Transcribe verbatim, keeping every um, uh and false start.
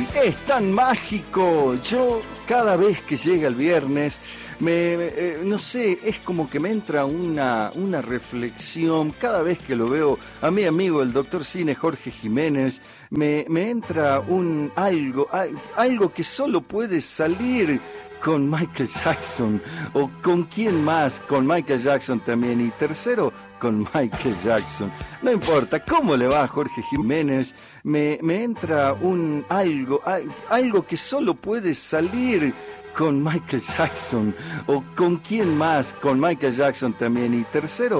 Ay, es tan mágico. Yo cada vez que llega el viernes, me, eh, no sé, es como que me entra una, una reflexión. Cada vez que lo veo a mi amigo el doctor Cine Jorge Jiménez, me, me entra un algo, algo que solo puede salir con Michael Jackson, o con quién más, con Michael Jackson también, y tercero, con Michael Jackson. No importa cómo le va a Jorge Jiménez, me, me entra un algo, algo que solo puede salir con Michael Jackson, o con quién más, con Michael Jackson también, y tercero,